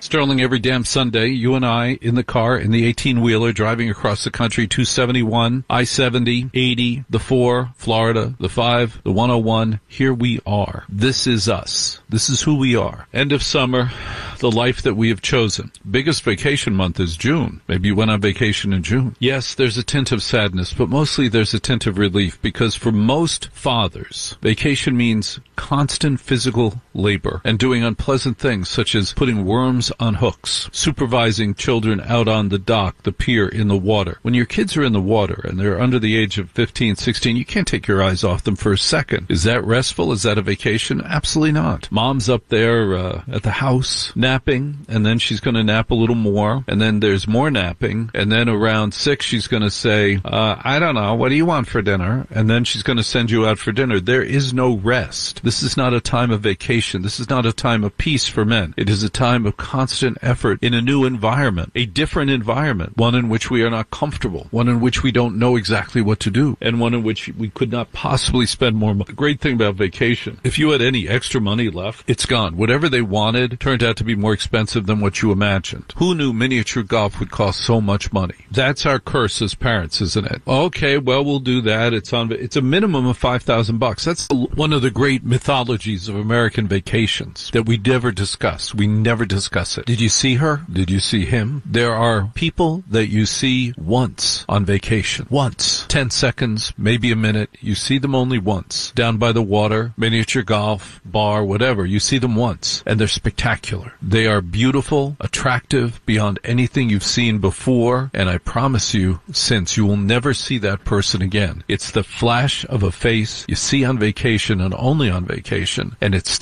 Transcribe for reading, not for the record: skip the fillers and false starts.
Sterling, every damn Sunday, you and I in the car, in the 18-wheeler, driving across the country, 271, I-70, 80, the 4, Florida, the 5, the 101. Here we are. This is us. This is who we are. End of summer, the life that we have chosen. Biggest vacation month is June. Maybe you went on vacation in June. Yes, there's a tint of sadness, but mostly there's a tint of relief, because for most fathers, vacation means constant physical labor and doing unpleasant things such as putting worms on hooks, supervising children out on the dock, the pier, in the water. When your kids are in the water and they're under the age of 15, 16, you can't take your eyes off them for a second. Is that restful? Is that a vacation? Absolutely not. Mom's up there at the house napping, and then she's going to nap a little more, and then there's more napping, and then around 6 she's going to say, I don't know, what do you want for dinner? And then she's going to send you out for dinner. There is no rest. This is not a time of vacation. This is not a time of peace for men. It is a time of constant effort in a new environment, a different environment, one in which we are not comfortable, one in which we don't know exactly what to do, and one in which we could not possibly spend more money. The great thing about vacation, if you had any extra money left, it's gone. Whatever they wanted turned out to be more expensive than what you imagined. Who knew miniature golf would cost so much money? That's our curse as parents, isn't it? Okay, well, we'll do that. It's a minimum of $5,000. That's one of the great mythologies of American vacations that we never discuss. We never discuss it. Did you see her? Did you see him? There are people that you see once on vacation. Once. 10 seconds, maybe a minute. You see them only once. Down by the water, miniature golf, bar, whatever. You see them once, and they're spectacular. They are beautiful, attractive, beyond anything you've seen before, and I promise you, since you will never see that person again. It's the flash of a face you see on vacation and only on vacation, and it's